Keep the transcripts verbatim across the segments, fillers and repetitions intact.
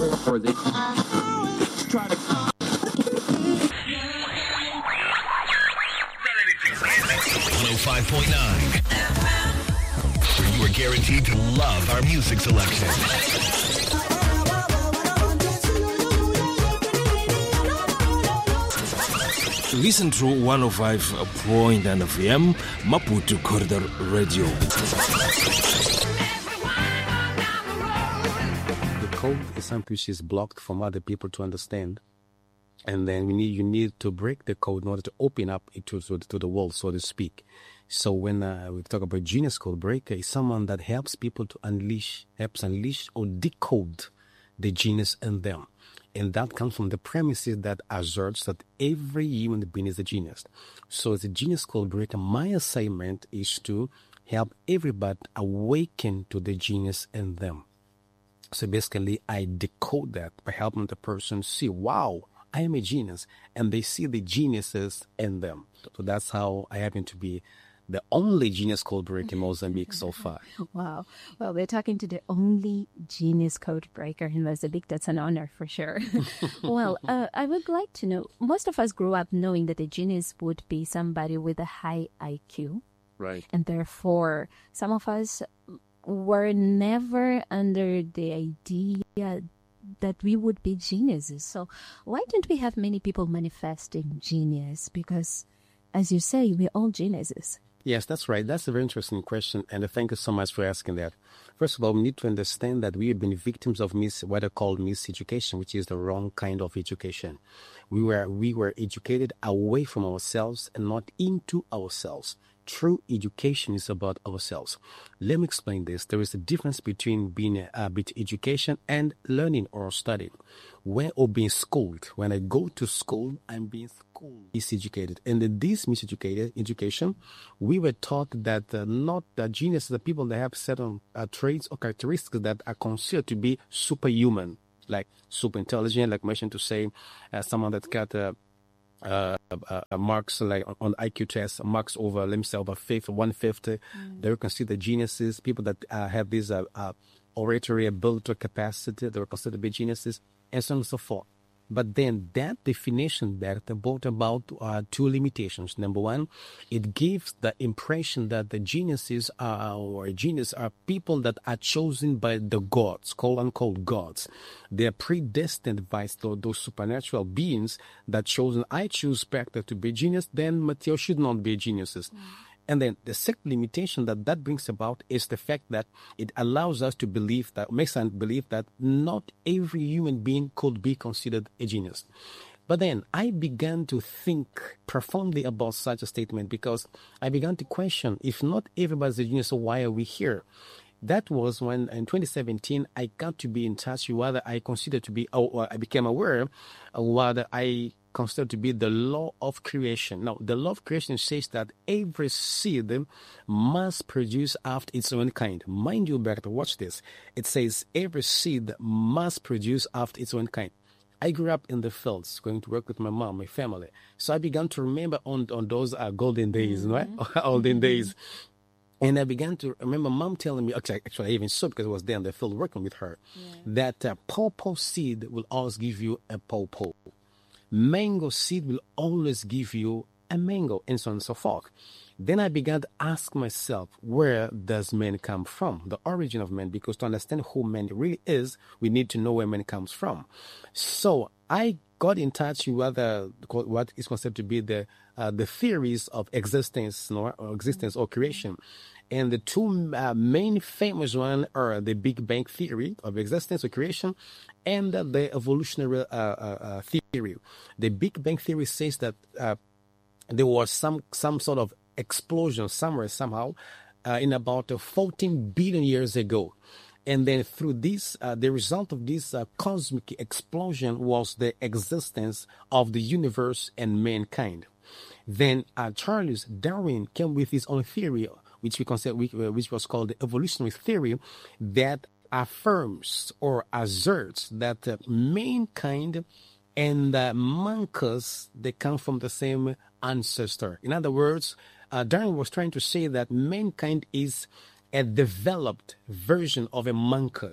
Or they try to. one oh five point nine, where you are guaranteed to love our music selection. Listen to one oh five point nine F M, Maputo Corridor Radio. The code is something which is blocked from other people to understand. And then we need you need to break the code in order to open up it to, to, to the world, so to speak. So when uh, we talk about genius code breaker, is someone that helps people to unleash, helps unleash or decode the genius in them. And that comes from the premises that asserts that every human being is a genius. So as a genius code breaker, my assignment is to help everybody awaken to the genius in them. So basically, I decode that by helping the person see, wow, I am a genius, and they see the geniuses in them. So that's how I happen to be the only genius code breaker in Mozambique so far. Wow. Well, we're talking to the only genius code breaker in Mozambique. That's an honor for sure. Well, uh, I would like to know, most of us grew up knowing that a genius would be somebody with a high I Q. Right. And therefore, some of us were never under the idea that we would be geniuses. So why don't we have many people manifesting genius? Because, as you say, we're all geniuses. Yes, that's right. That's a very interesting question, and thank you so much for asking that. First of all, we need to understand that we have been victims of mis what are called miseducation, which is the wrong kind of education. We were we were educated away from ourselves and not into ourselves. True education is about ourselves. Let me explain this. There is a difference between being uh, between education and learning or studying. When or being schooled. When I go to school, I'm being schooled, miseducated. And in this miseducated education, we were taught that uh, not the geniuses, the people that have certain uh, traits or characteristics that are considered to be superhuman, like super intelligent, like mentioned to say, uh, someone that's got a Uh, uh, marks like on, on I Q test, marks over, let me say, over fifth, one fifty. Mm. They were considered geniuses. People that uh, have this uh, uh, oratory ability or capacity, they were considered to be geniuses, and so on and so forth. But then that definition that brought about uh, two limitations. Number one, it gives the impression that the geniuses are, or genius are people that are chosen by the gods, quote unquote gods. They are predestined by those supernatural beings that chosen. I choose Spectre to be genius, then Matteo should not be geniuses. Mm. And then the second limitation that that brings about is the fact that it allows us to believe that, makes us believe that not every human being could be considered a genius. But then I began to think profoundly about such a statement because I began to question, if not everybody's a genius, so why are we here? That was when in twenty seventeen, I got to be in touch with what I considered to be, or I became aware of what I considered to be the law of creation. Now, the law of creation says that every seed must produce after its own kind. Mind you, Berta, watch this. It says every seed must produce after its own kind. I grew up in the fields, going to work with my mom, my family. So I began to remember on, on those uh, golden days, mm-hmm. right? Olden days. And I began to remember mom telling me, actually, actually I even saw because I was there in the field working with her, yeah. that uh, pawpaw seed will always give you a pawpaw. Mango seed will always give you a mango, and so on and so forth. Then I began to ask myself, where does man come from? The origin of man, because to understand who man really is, we need to know where man comes from. So I got in touch with other, what is considered to be the uh, the theories of existence, or, or existence or creation. And the two uh, main famous ones are the Big Bang theory of existence or creation and uh, the evolutionary uh, uh, uh, theory. The Big Bang theory says that uh, there was some, some sort of explosion somewhere, somehow, uh, in about uh, fourteen billion years ago. And then through this, uh, the result of this uh, cosmic explosion was the existence of the universe and mankind. Then uh, Charles Darwin came with his own theory, which we consider, which was called the evolutionary theory, that affirms or asserts that uh, mankind and uh, monkeys, they come from the same ancestor. In other words, uh, Darwin was trying to say that mankind is a developed version of a monkey.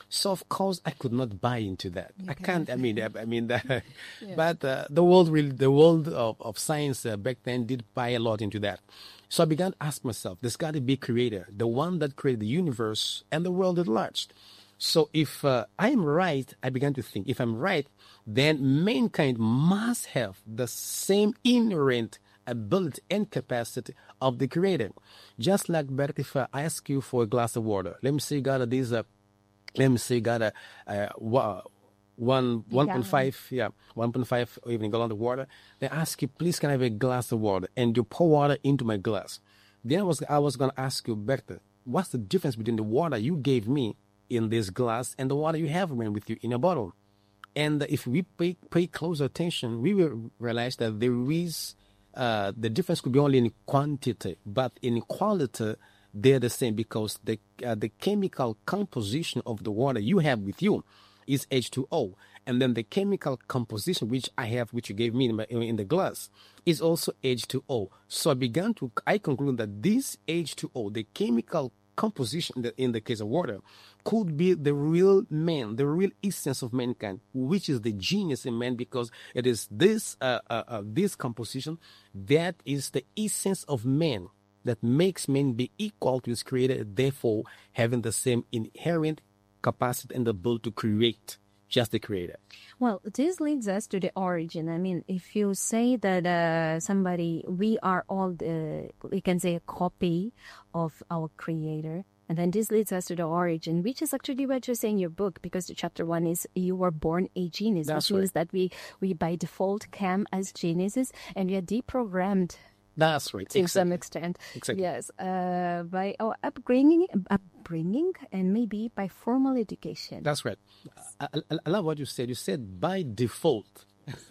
So of course I could not buy into that. I can't. I mean, I, I mean, that, but uh, the world, really, the world of, of science uh, back then did buy a lot into that. So I began to ask myself, there's got to be a creator, the one that created the universe and the world at large. So if uh, I am right, I began to think, if I'm right, then mankind must have the same inherent ability and capacity of the creator. Just like, Bert, if I ask you for a glass of water, let me say you got a, this, uh, let me say you got a, uh, wa- one, one point five, yeah, one point five or even gallon of water. They ask you, please, can I have a glass of water? And you pour water into my glass. Then I was, I was going to ask you, Bert, what's the difference between the water you gave me in this glass and the water you have with you in a bottle? And if we pay, pay close attention, we will realize that there is uh, the difference could be only in quantity, but in quality they're the same, because the uh, the chemical composition of the water you have with you is H two O, and then the chemical composition which I have, which you gave me in, my, in the glass, is also H two O. So I began to I conclude that this H two O, the chemical composition in the, in the case of water, could be the real man, the real essence of mankind, which is the genius in man, because it is this uh, uh, uh, this composition that is the essence of man that makes man be equal to his creator, therefore having the same inherent capacity and ability to create, just the creator. Well, this leads us to the origin. I mean, if you say that uh, somebody, we are all, the, we can say a copy of our creator. And then this leads us to the origin, which is actually what you say in your book, because the chapter one is you were born a genius, That's which right. means that we, we by default come as geniuses, and we are deprogrammed That's right. to Exactly. some extent. Exactly. Yes, uh, by our upbringing, upbringing, and maybe by formal education. That's right. I, I, I love what you said. You said by default.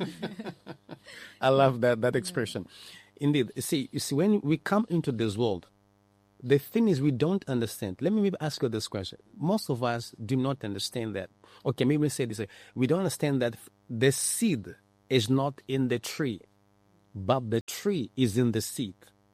I love that that expression. Indeed. You see, you see, when we come into this world, the thing is we don't understand. Let me maybe ask you this question. Most of us do not understand that. Okay, maybe we say this. We don't understand that the seed is not in the tree, but the tree is in the seed.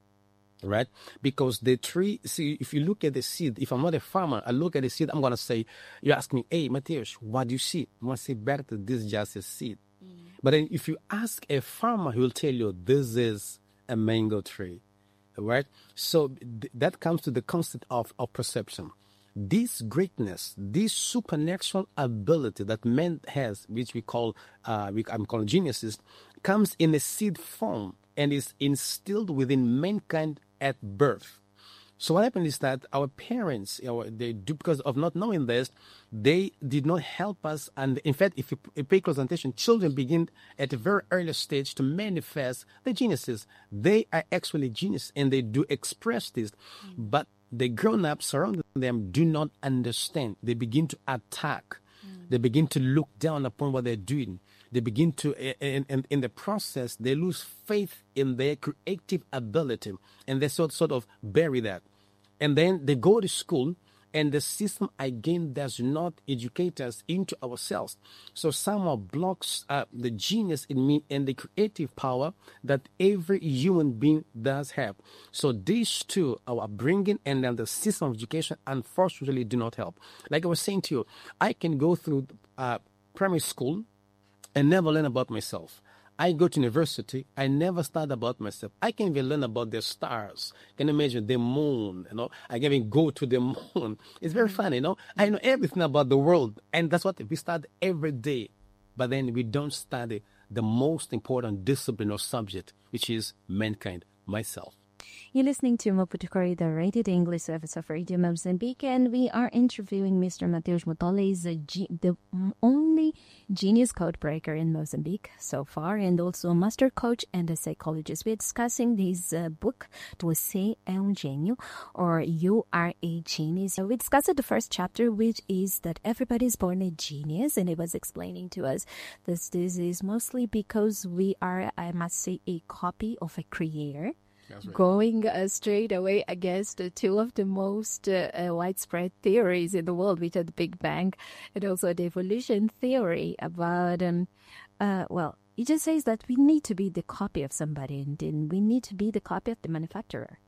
Right? Because the tree, see, if you look at the seed, if I'm not a farmer, I look at the seed, I'm going to say, you ask me, hey, Matthias, what do you see? I'm going to say, Bert, this is just a seed. Mm. But then if you ask a farmer, he will tell you, this is a mango tree. Right? So th- that comes to the concept of, of perception. This greatness, this supernatural ability that man has, which we call, uh, we, I'm calling geniuses, comes in a seed form and is instilled within mankind at birth. So what happened is that our parents, you know, they do, because of not knowing this, they did not help us. And in fact, if you pay close attention, children begin at a very early stage to manifest the geniuses. They are actually genius and they do express this. Mm-hmm. But the grown-ups surrounding them do not understand. They begin to attack. Mm-hmm. They begin to look down upon what they're doing. They begin to, in, in, in the process, they lose faith in their creative ability, and they sort, sort of bury that. And then they go to school, and the system, again, does not educate us into ourselves. So somehow blocks uh, the genius in me and the creative power that every human being does have. So these two, our upbringing and then the system of education, unfortunately do not help. Like I was saying to you, I can go through uh, primary school and never learn about myself. I go to university, I never study about myself. I can even learn about the stars. Can you imagine the moon? You know, I can even go to the moon. It's very funny, you know. I know everything about the world, and that's what we study every day. But then we don't study the most important discipline or subject, which is mankind, myself. You're listening to Maputo Corridor Radio, the English service of Radio Mozambique, and we are interviewing Mister Matheus Motole. He's a ge- the only genius code breaker in Mozambique so far, and also a master coach and a psychologist. We're discussing his uh, book, Você é um Gênio, or You Are a Genius. We discussed the first chapter, which is that everybody is born a genius, and he was explaining to us that this is mostly because we are, I must say, a copy of a creator. Right. Going uh, straight away against uh, two of the most uh, uh, widespread theories in the world, which are the Big Bang and also the evolution theory about, um, uh, well, it just says that we need to be the copy of somebody, and then we need to be the copy of the manufacturer.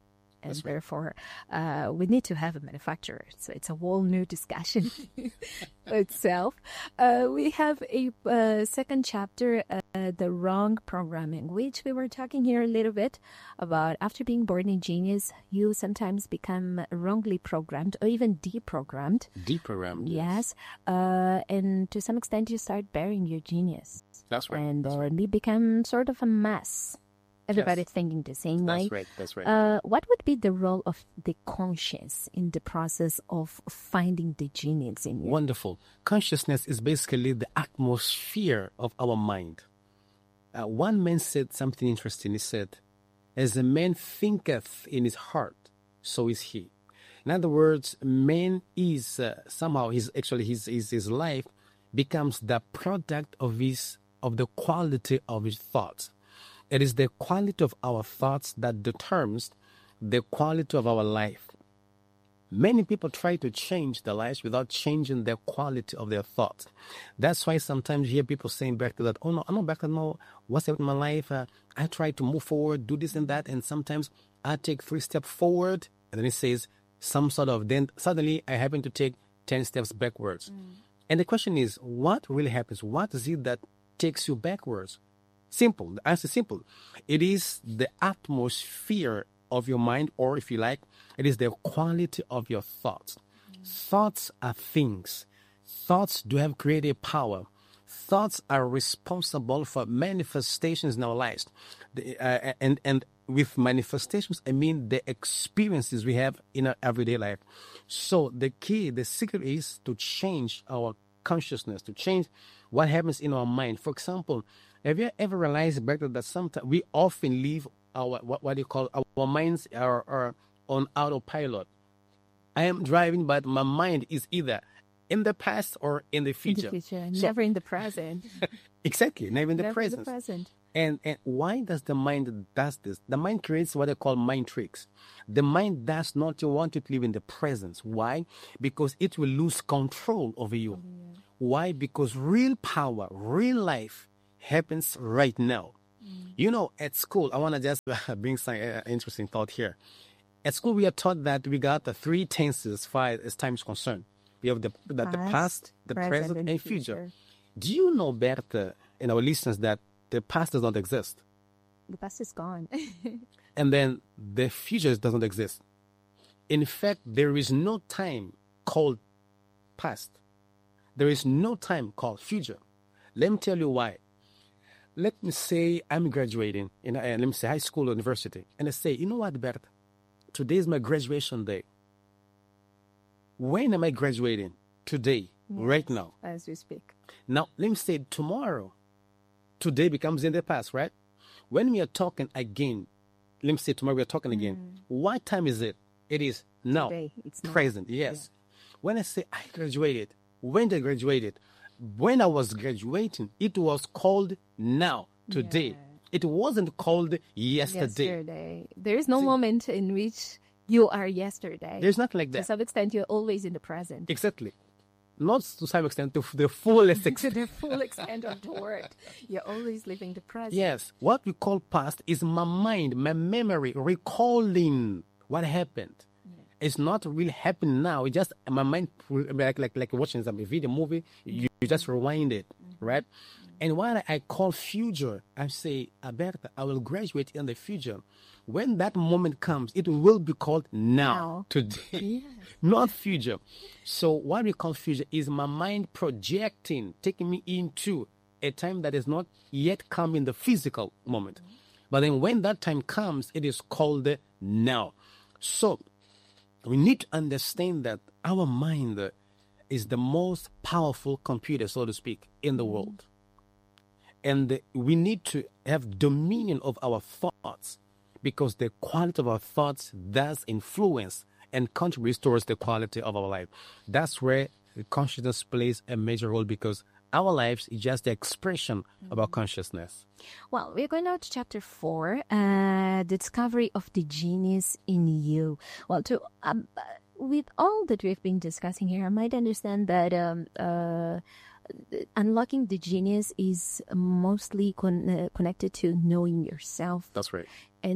and therefore uh, we need to have a manufacturer. So it's a whole new discussion itself. Uh, we have a uh, second chapter, uh, the wrong programming, which we were talking here a little bit about. After being born a genius, you sometimes become wrongly programmed or even deprogrammed. Deprogrammed. Yes, uh, and to some extent you start burying your genius. That's right. And That's or right. we become sort of a mess. Everybody Yes. thinking the same way. That's right. That's right. Uh, what would be the role of the conscience in the process of finding the genius in you? Wonderful. Consciousness is basically the atmosphere of our mind. Uh, one man said something interesting. He said, as a man thinketh in his heart, so is he. In other words, man is uh, somehow, his actually his, his his life becomes the product of his of the quality of his thoughts. It is the quality of our thoughts that determines the quality of our life. Many people try to change their lives without changing the quality of their thoughts. That's why sometimes you hear people saying back to that, oh no, I'm not back to no, what's happening in my life? Uh, I try to move forward, do this and that, and sometimes I take three steps forward, and then it says some sort of, then suddenly I happen to take ten steps backwards. Mm. And the question is, what really happens? What is it that takes you backwards? Simple. The answer is simple. It is the atmosphere of your mind, or if you like, it is the quality of your thoughts. Mm. Thoughts are things. Thoughts do have creative power. Thoughts are responsible for manifestations in our lives. The, uh, and, and with manifestations, I mean the experiences we have in our everyday life. So the key, the secret is to change our consciousness, to change what happens in our mind. For example, have you ever realized, Bertha, that sometimes we often leave our, what, what do you call, our minds are, are on autopilot. I am driving, but my mind is either in the past or in the future. In the future, So- never in the present. Exactly, never in the never present. in the present. And, and why does the mind does this? The mind creates what they call mind tricks. The mind does not want you to live in the present. Why? Because it will lose control over you. yeah. Why? Because real power, real life happens right now. Mm. You know, at school, I want to just bring some uh, interesting thought here. At school, we are taught that we got the three tenses far as time is concerned. We have the, the, the Past, past, the present, present, and future. Do you know, Bertha, and our listeners, that the past does not exist? The past is gone. And then the future doesn't exist. In fact, there is no time called past. There is no time called future. Let me tell you why. Let me say I'm graduating in, uh, let me say high school or university. And I say, you know what, Bert? Today is my graduation day. When am I graduating? Today, Yes, right now. as we speak. Now, let me say tomorrow. Today becomes in the past, right? When we are talking again, let me say tomorrow we are talking again. What time is it? It is now. Today, it's now. Present, yes. When I say I graduated, when did I graduated? When I was graduating, it was called now, today. Yeah. It wasn't called yesterday. Yesterday. There is no moment in which you are yesterday. There's nothing like To that. some extent, you're always in the present. Exactly. Not to some extent, to the fullest To extent. the full extent of the word. You're always living the present. Yes. What we call past is my mind, my memory, recalling what happened. It's not really happening now. It's just my mind, like like like watching some video movie. You, you just rewind it, mm-hmm. right? Mm-hmm. And what I call future, I say, Alberta, I will graduate in the future. When that moment comes, it will be called now, Now. today, Yes. not future. So what we call future is my mind projecting, taking me into a time that is not yet come in the physical moment. Mm-hmm. But then when that time comes, it is called the now. So we need to understand that our mind is the most powerful computer, so to speak, in the world. And we need to have dominion of our thoughts, because the quality of our thoughts does influence and contributes towards the quality of our life. That's where consciousness plays a major role, because our lives is just the expression mm-hmm. of our consciousness. Well, we're going now to chapter four, uh, the discovery of the genius in you. Well, to um, with all that we've been discussing here, I might understand that um, uh, unlocking the genius is mostly con- uh, connected to knowing yourself. That's right. And uh,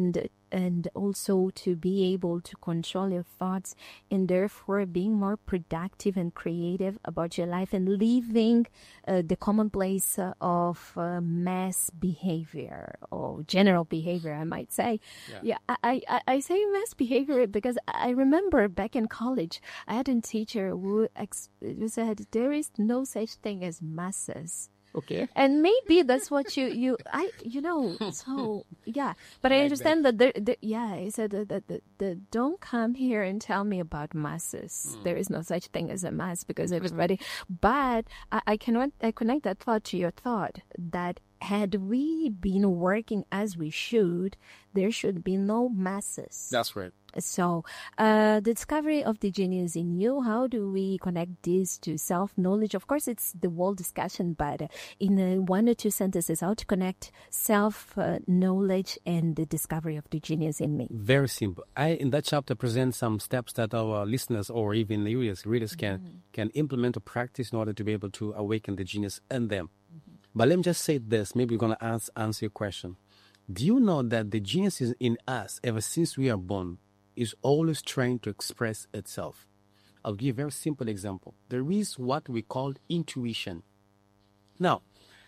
and also to be able to control your thoughts and therefore being more productive and creative about your life and leaving uh, the commonplace uh, of uh, mass behavior or general behavior, I might say. Yeah, yeah I, I, I say mass behavior because I remember back in college, I had a teacher who, ex- who said there is no such thing as masses. Okay. And maybe that's what you, you I, you know, so, yeah. But I, like understand that, that there, there, yeah, I said that, that, that, that don't come here and tell me about masses. Mm. There is no such thing as a mass because everybody, but I, I cannot, I connect that thought to your thought that had we been working as we should, there should be no masses. That's right. So, uh, the discovery of the genius in you, how do we connect this to self-knowledge? Of course, it's the whole discussion, but uh, in uh, one or two sentences, how to connect self-knowledge and the discovery of the genius in me? Very simple. I, in that chapter, present some steps that our listeners or even readers, readers can, mm-hmm. can implement or practice in order to be able to awaken the genius in them. Mm-hmm. But let me just say this. Maybe we're going to answer, answer your question. Do you know that the genius is in us ever since we are born is always trying to express itself? I'll give a very simple example. There is what we call intuition. Now,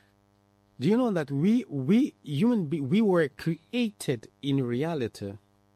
do you know that we, we human be, we were created in reality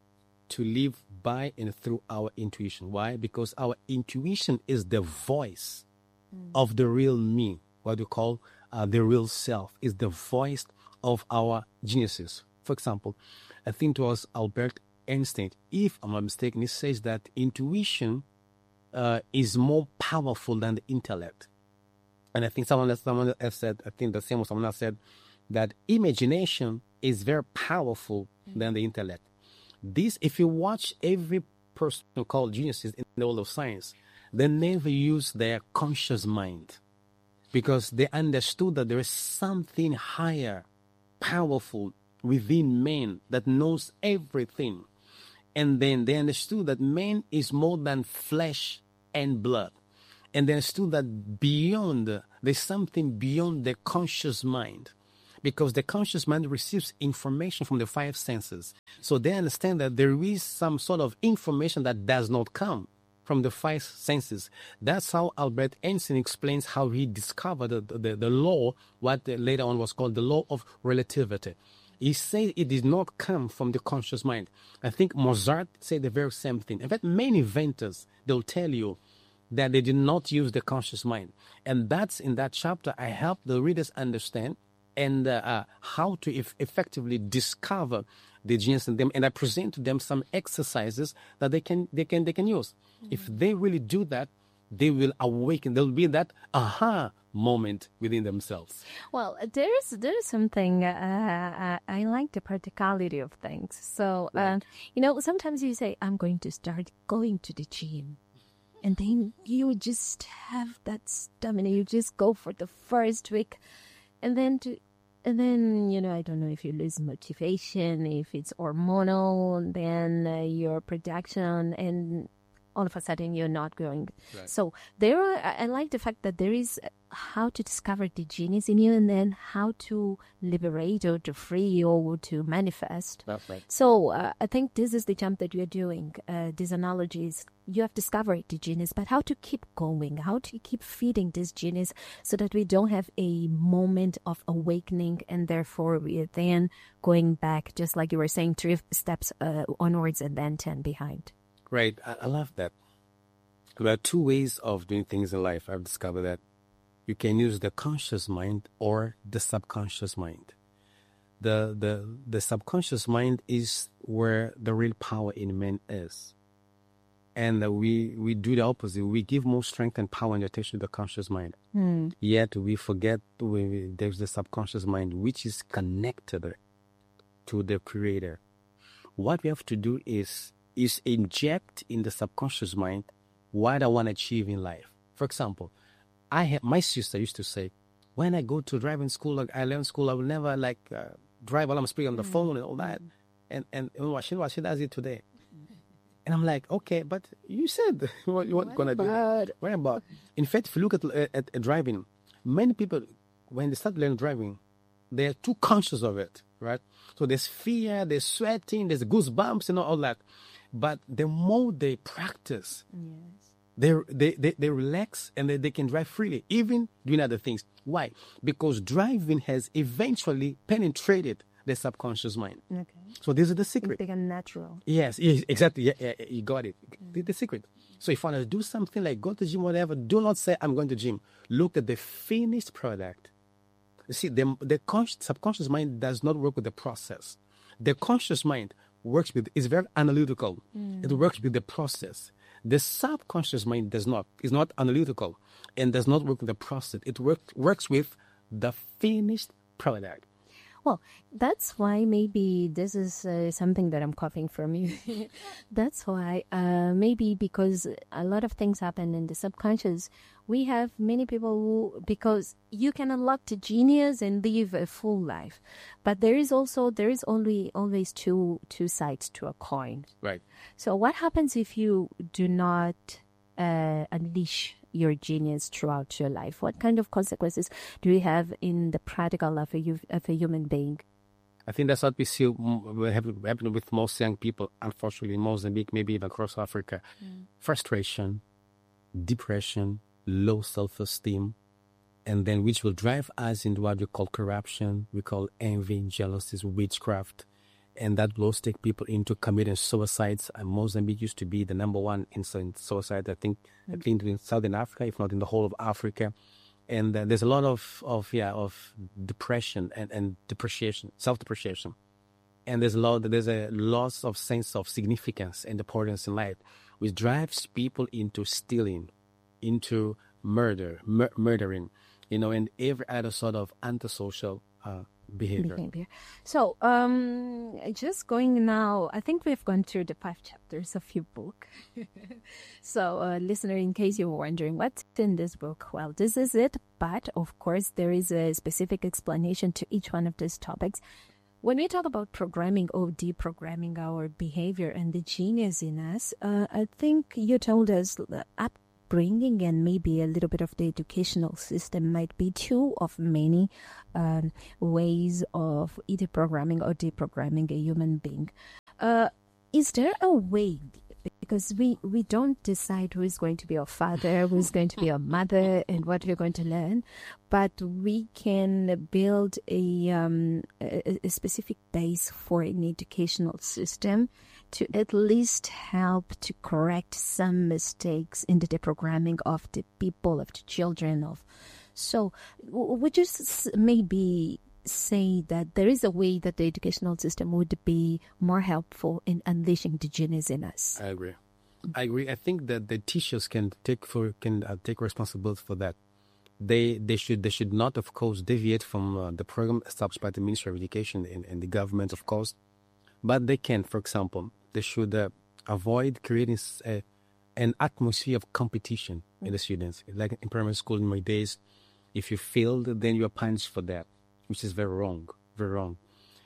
to live by and through our intuition? Why? Because our intuition is the voice mm. of the real me, what we call uh, the real self, is the voice of our geniuses. For example, I think it was Albert Einstein, if I'm not mistaken, he says that intuition uh, is more powerful than the intellect. And I think someone else, someone else said, I think the same as someone else said, that imagination is very powerful mm-hmm. than the intellect. This, if you watch every person called geniuses in the world of science, they never use their conscious mind because they understood that there is something higher, powerful within man that knows everything. And then they understood that man is more than flesh and blood. And they understood that beyond, there's something beyond the conscious mind. Because the conscious mind receives information from the five senses. So they understand that there is some sort of information that does not come from the five senses. That's how Albert Einstein explains how he discovered the, the, the law, what later on was called the law of relativity. He said it did not come from the conscious mind. I think Mozart said the very same thing. In fact, many inventors, they'll tell you that they did not use the conscious mind. And that's in that chapter, I help the readers understand and uh, uh, how to if effectively discover the genius in them. And I present to them some exercises that they can they can, they can use. Mm-hmm. If they really do that, they will awaken. There'll be that aha moment within themselves. Well, there's there's something uh, I, I like the practicality of things. So uh, you know, sometimes you say, "I'm going to start going to the gym," and then you just have that stamina. You just go for the first week, and then to, and then you know, I don't know if you lose motivation, if it's hormonal, then uh, your production and. All of a sudden you're not going. Right. So there are, I like the fact that there is how to discover the genius in you and then how to liberate or to free or to manifest. That's right. So uh, I think this is the jump that you're doing. Uh, these analogies, you have discovered the genius, but how to keep going, how to keep feeding this genius so that we don't have a moment of awakening and therefore we are then going back, just like you were saying, three steps uh, onwards and then ten behind. Right. I, I love that. There are two ways of doing things in life. I've discovered that you can use the conscious mind or the subconscious mind. The the the subconscious mind is where the real power in man is. And uh, we, we do the opposite. We give more strength and power and attention to the conscious mind. Mm. Yet we forget we, there's the subconscious mind, which is connected to the Creator. What we have to do is is inject in the subconscious mind what I want to achieve in life. For example, I have, my sister used to say, when I go to driving school, like I learn school, I will never like uh, drive while I'm speaking on the mm-hmm. phone and all that. And and, and what, she, what she does it today. And I'm like, okay, but you said what you weren't going to do. What about? In fact, if you look at, at, at driving, many people, when they start learning driving, they are too conscious of it. right? So there's fear, there's sweating, there's goosebumps and all that. But the more they practice, Yes. they, they, they, they relax and they, they can drive freely, even doing other things. Why? Because driving has eventually penetrated the subconscious mind. Okay. So this is the It secret. become natural. Yes, yes, exactly. Yeah, yeah, you got it. The, the secret. So if you want to do something like go to the gym, whatever, do not say, I'm going to gym. Look at the finished product. You see, the, the con- subconscious mind does not work with the process. The conscious mind works with, is very analytical. It works with the process. The subconscious mind does not. It's not analytical and does not work with the process. It work, works with the finished product. Well, that's why maybe this is uh, something that I'm copying from you. That's why uh, maybe because a lot of things happen in the subconscious, we have many people who, because you can unlock the genius and live a full life. But there is also, there is only always two two sides to a coin. Right. So what happens if you do not uh, unleash your genius throughout your life? What kind of consequences do you have in the practical life of a, of a human being? I think that's what we see mm, happen happen with most young people, unfortunately, in Mozambique, maybe even across Africa. Frustration, depression, low self-esteem, and then which will drive us into what we call corruption, we call envy, jealousy, witchcraft, and that will also take people into committing suicides. And Mozambique used to be the number one in suicide, I think, at least in Southern Africa, if not in the whole of Africa. And uh, there's a lot of, of yeah, of depression and, and depreciation, self-depreciation. And there's a lot, there's a loss of sense of significance and importance in life, which drives people into stealing, into murder, mur- murdering, you know, and every other sort of antisocial uh, behavior. behavior. So, um, just going now, I think we've gone through the five chapters of your book. So, uh, listener, in case you were wondering what's in this book, well, this is it. But, of course, there is a specific explanation to each one of these topics. When we talk about programming or deprogramming our behavior and the genius in us, uh, I think you told us the upbringing and maybe a little bit of the educational system might be two of many um, ways of either programming or deprogramming a human being. Uh, is there a way? Because we, we don't decide who is going to be our father, who is going to be our mother, and what we're going to learn, but we can build a, um, a, a specific base for an educational system to at least help to correct some mistakes in the deprogramming of the people, of the children. Of So w- would you s- maybe say that there is a way that the educational system would be more helpful in unleashing the genius in us? I agree. I agree. I think that the teachers can take for can uh, take responsibility for that. They they should they should not, of course, deviate from uh, the program established by the Ministry of Education and, and the government, of course. But they can, for example, they should uh, avoid creating a, an atmosphere of competition mm. in the students. Like in primary school in my days, if you failed, then you are punished for that, which is very wrong, very wrong.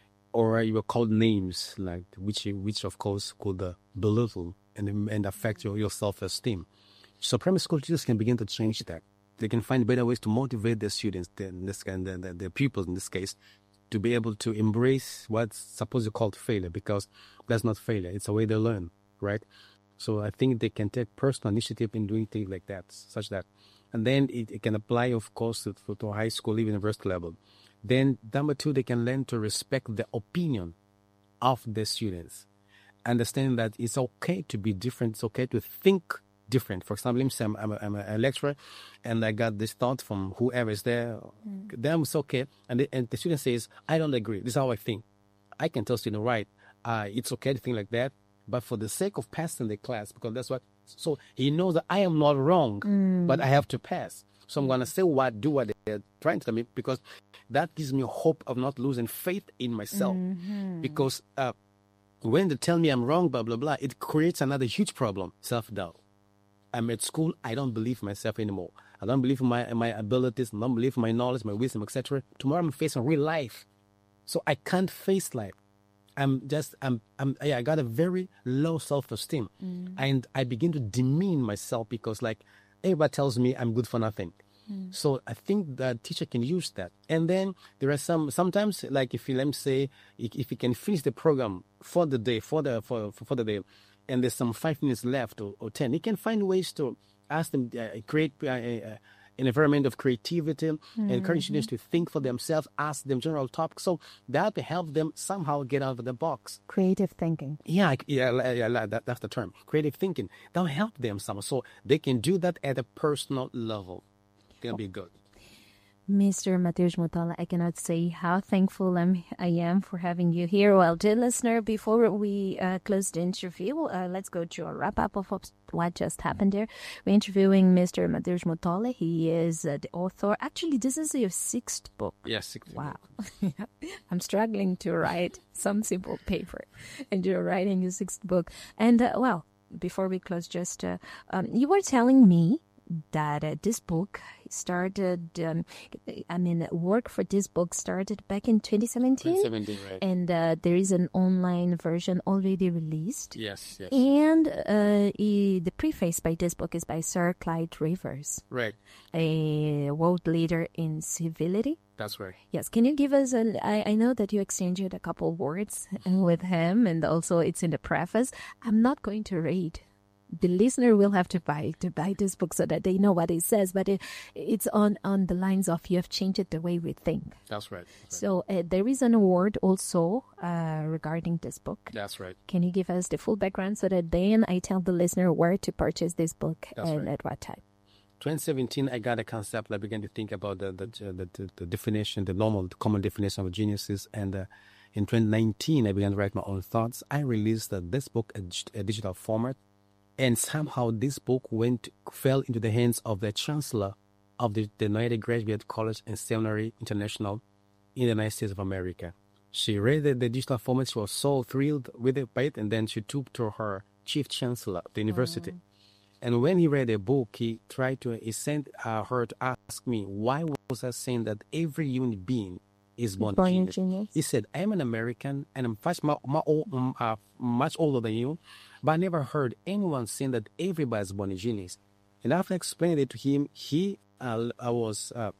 Or you were called names, like which, which of course, could uh, belittle and, and affect your, your self-esteem. So primary school teachers can begin to change that. They can find better ways to motivate their students, their, in this, and their, their pupils in this case, to be able to embrace what's supposedly called failure, because that's not failure. It's a way they learn, right? So I think they can take personal initiative in doing things like that, such that. And then it, it can apply, of course, to, to high school, even university level. Then, number two, they can learn to respect the opinion of the students, understanding that it's okay to be different. It's okay to think different. For example, let me say I'm, I'm, a, I'm a lecturer, and I got this thought from whoever is there. Mm. Then it's okay. And the, and the student says, I don't agree. This is how I think. I can tell student, right, uh, it's okay to think like that, but for the sake of passing the class, because that's what, so he knows that I am not wrong, mm. but I have to pass. So I'm going to say what, do what they're trying to tell me, because that gives me hope of not losing faith in myself. Mm-hmm. Because uh, when they tell me I'm wrong, blah, blah, blah, it creates another huge problem, self-doubt. I'm at school, I don't believe myself anymore. I don't believe in my, in my abilities, I don't believe in my knowledge, my wisdom, et cetera. Tomorrow I'm facing real life. So I can't face life. I'm just, I'm, I'm, yeah, I got a very low self-esteem. Mm. And I begin to demean myself because, like, everybody tells me I'm good for nothing. So I think that teacher can use that. And then there are some, sometimes like if you, let me say, if if you can finish the program for the day, for the, for, for the day, and there's some five minutes left or, or ten, you can find ways to ask them, uh, create uh, uh, an environment of creativity, mm-hmm. encourage students to think for themselves, ask them general topics. So that will help them somehow get out of the box. Creative thinking. Yeah, yeah, yeah that, that's the term. Creative thinking. That will help them somehow. So they can do that at a personal level. It'll be good. Mister Mateus Mutola, I cannot say how thankful I'm, I am for having you here. Well, dear listener, before we uh, close the interview, uh, let's go to a wrap-up of what just happened there. We're interviewing Mister Mateus Mutola. He is uh, the author. Actually, this is your sixth book. Yes, sixth Wow. I'm struggling to write some simple paper, and you're writing your sixth book. And, uh, well, before we close, just uh, um, you were telling me that uh, this book started, um, I mean, work for this book started back in twenty seventeen. twenty seventeen, right. And uh, there is an online version already released. Yes, yes. And uh, he, the preface by this book is by Sir Clyde Rivers. Right. A world leader in civility. That's right. Yes. Can you give us a, I, I know that you exchanged a couple words with him, and also it's in the preface. I'm not going to read. The listener will have to buy to buy this book so that they know what it says, but it, it's on, on the lines of you have changed it the way we think. That's right. That's right. So uh, there is an award also uh, regarding this book. That's right. Can you give us the full background so that then I tell the listener where to purchase this book That's and right. at what time? twenty seventeen, I got a concept. I began to think about the the the, the, the definition, the normal, the common definition of geniuses. And uh, in twenty nineteen, I began to write my own thoughts. I released uh, this book, a, a digital format. And somehow this book went fell into the hands of the chancellor of the, the United Graduate College and Seminary International in the United States of America. She read the, the digital format. She was so thrilled with it, by it, and then she took to her chief chancellor of the university. Oh. And when he read the book, he tried to, he sent uh, her to ask me, why was I saying that every human being is born, born genius? genius? He said, I am an American and I'm much, more, more, uh, much older than you. But I never heard anyone saying that everybody's born a genius. And after explaining it to him, he uh, I was uh,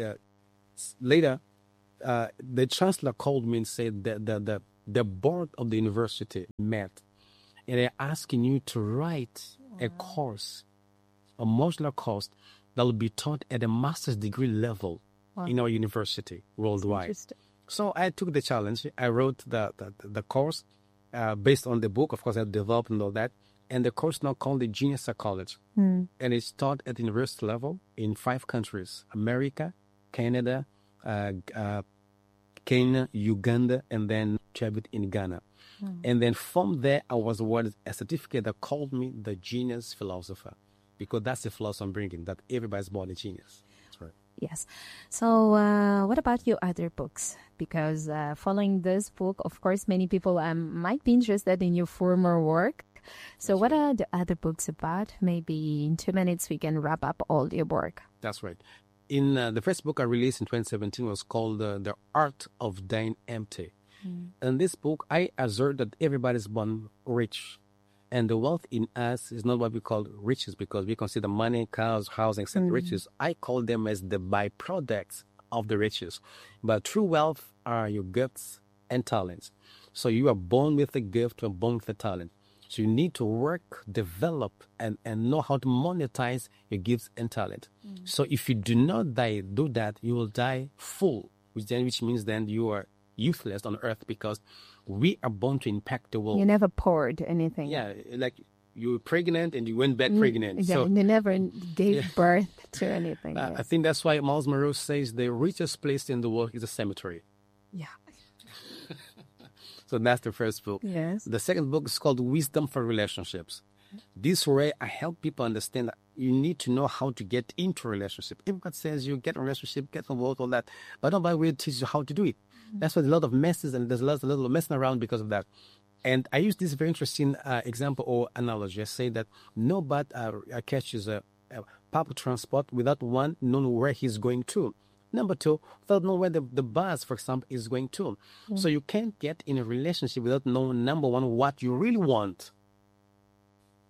later, uh, the chancellor called me and said that the, the, the board of the university met. And they're asking you to write wow. a course, a modular course that will be taught at a master's degree level wow. in our university worldwide. So I took the challenge. I wrote the, the, the course. Uh, based on the book, of course, I've developed and all that. And the course now called the Genius Psychology. Mm. And it's taught at the university level in five countries: America, Canada, uh, uh, Kenya, Uganda, and then Chabit in Ghana. Mm. And then from there, I was awarded a certificate that called me the Genius Philosopher, because that's the philosophy I'm bringing, that everybody's born a genius. That's right. Yes. So uh, what about your other books? Because uh, following this book, of course, many people um, might be interested in your former work. So That's what right. are the other books about? Maybe in two minutes we can wrap up all your work. That's right. In uh, the first book I released in twenty seventeen was called uh, The Art of Dying Empty. Mm. In this book, I assert that everybody's born rich. And the wealth in us is not what we call riches, because we consider money, cars, housing, et cetera, mm. riches. I call them as the byproducts of the riches. But true wealth are your gifts and talents. So you are born with a gift or born with a talent. So you need to work, develop, and, and know how to monetize your gifts and talent. Mm. So if you do not die, do that, you will die full, which then which means then you are useless on earth, because we are born to impact the world. You never poured anything. Yeah, like you were pregnant and you went back pregnant. Yeah, so, and you never gave yeah. birth to anything. Uh, yes. I think that's why Miles Monroe says the richest place in the world is a cemetery. Yeah. So that's the first book. Yes. The second book is called Wisdom for Relationships. This way I help people understand that you need to know how to get into a relationship. Everybody says you get a relationship, get involved, all that. But nobody will teach you how to do it. Mm-hmm. That's why there's a lot of messes and there's a lot, a lot of messing around because of that. And I use this very interesting uh, example or analogy. I say that nobody uh, catches a, a public transport without one knowing where he's going to. Number two, without knowing where the, the bus, for example, is going to. Mm. So you can't get in a relationship without knowing, number one, what you really want.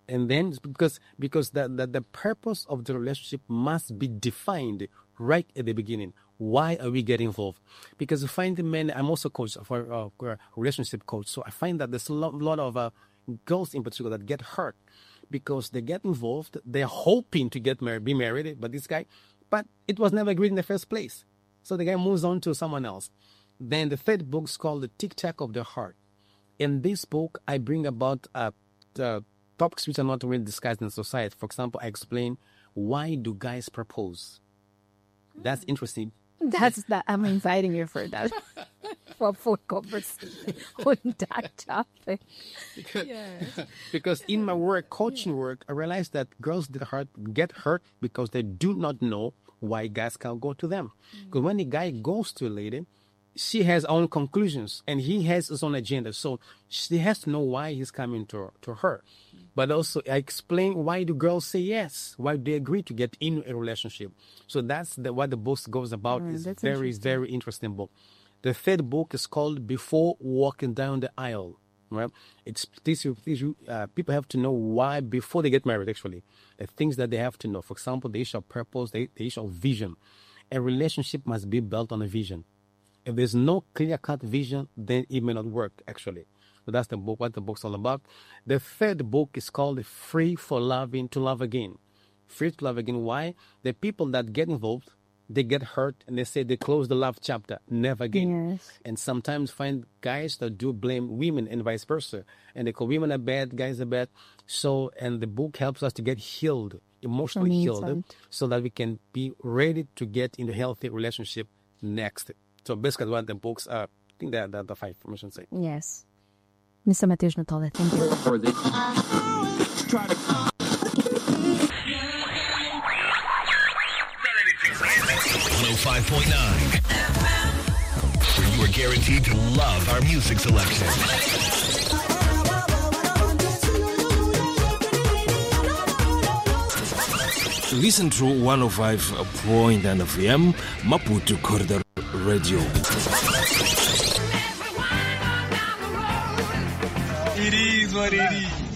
And then because because the, the, the purpose of the relationship must be defined right at the beginning. Why are we getting involved? Because you find the men, I'm also coach for uh, relationship coach, so I find that there's a lot, lot of uh, girls in particular that get hurt because they get involved, they're hoping to get married, be married, but this guy, but it was never agreed in the first place. So the guy moves on to someone else. Then the third book is called The Tic-Tac of the Heart. In this book, I bring about uh, the topics which are not really discussed in society. For example, I explain, why do guys propose? That's interesting. That's that. I'm inviting you for that, for full conversation on that topic. Because, yes. because in my work, coaching work, I realized that girls get hurt, get hurt because they do not know why guys can't go to them. Because mm. when a guy goes to a lady, she has her own conclusions and he has his own agenda. So she has to know why he's coming to, to her. But also I explain, why do girls say yes? Why do they agree to get in a relationship? So that's the, what the book goes about. Mm, It's very, very interesting book. The third book is called Before Walking Down the Aisle. Right? It's this, this, uh, people have to know why before they get married, actually. The things that they have to know. For example, the issue of purpose, the, the issue of vision. A relationship must be built on a vision. If there's no clear-cut vision, then it may not work, actually. So that's the book, what the book's all about. The third book is called Free for Loving to Love Again. Free to Love Again. Why? The people that get involved, they get hurt, and they say they close the love chapter, never again. Yes. And sometimes find guys that do blame women and vice versa. And they call women are bad, guys are bad. So, and the book helps us to get healed, emotionally healed, so that we can be ready to get into a healthy relationship next. So basically what the books are, I think that are the five information say. Yes. Mister Mateus Nuttall, thank you. For the try to one oh five point nine, where you are guaranteed to love our music selection. Listen to one oh five point nine F M, Maputo Corridor Radio. It is what it is.